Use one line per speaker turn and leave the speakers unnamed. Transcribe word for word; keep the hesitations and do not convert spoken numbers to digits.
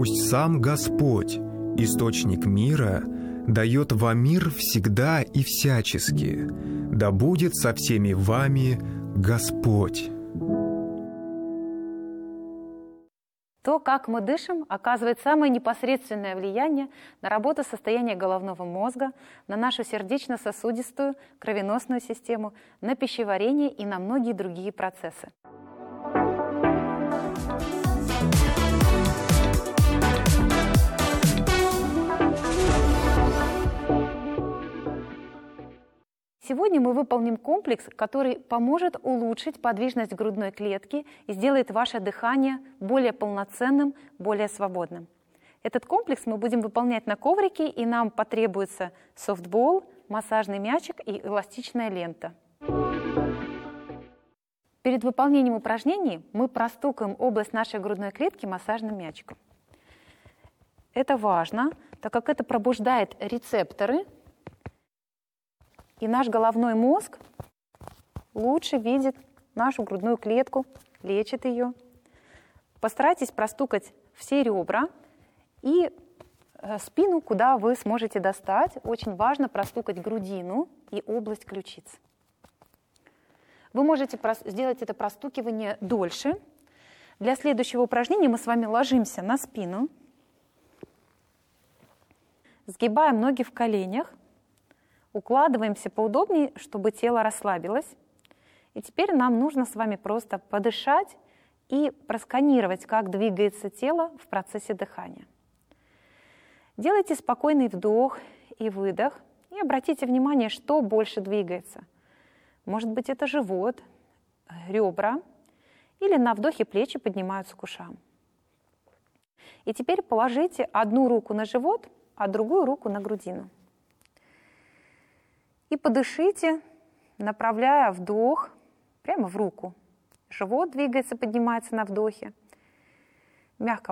Пусть сам Господь, источник мира, дает вам мир всегда и всячески. Да будет со всеми вами Господь.
То, как мы дышим, оказывает самое непосредственное влияние на работу состояния головного мозга, на нашу сердечно-сосудистую, кровеносную систему, на пищеварение и на многие другие процессы. Сегодня мы выполним комплекс, который поможет улучшить подвижность грудной клетки и сделает ваше дыхание более полноценным, более свободным. Этот комплекс мы будем выполнять на коврике, и нам потребуется софтбол, массажный мячик и эластичная лента. Перед выполнением упражнений мы простукаем область нашей грудной клетки массажным мячиком. Это важно, так как это пробуждает рецепторы, и наш головной мозг лучше видит нашу грудную клетку, лечит ее. Постарайтесь простукать все ребра и спину, куда вы сможете достать. Очень важно простукать грудину и область ключиц. Вы можете сделать это простукивание дольше. Для следующего упражнения мы с вами ложимся на спину, сгибаем ноги в коленях, укладываемся поудобнее, чтобы тело расслабилось. И теперь нам нужно с вами просто подышать и просканировать, как двигается тело в процессе дыхания. Делайте спокойный вдох и выдох и обратите внимание, что больше двигается. Может быть, это живот, ребра, или на вдохе плечи поднимаются к ушам. И теперь положите одну руку на живот, а другую руку на грудину. И подышите, направляя вдох прямо в руку. Живот двигается, поднимается на вдохе. Мягко